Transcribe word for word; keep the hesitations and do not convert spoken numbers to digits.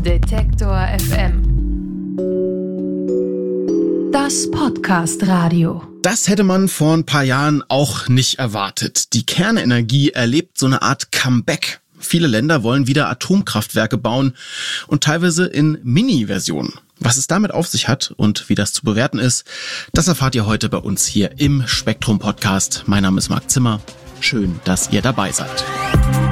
Detektor F M. Das Podcast-Radio. Das hätte man vor ein paar Jahren auch nicht erwartet. Die Kernenergie erlebt so eine Art Comeback. Viele Länder wollen wieder Atomkraftwerke bauen und teilweise in Mini-Versionen. Was es damit auf sich hat und wie das zu bewerten ist, das erfahrt ihr heute bei uns hier im Spektrum-Podcast. Mein Name ist Marc Zimmer. Schön, dass ihr dabei seid.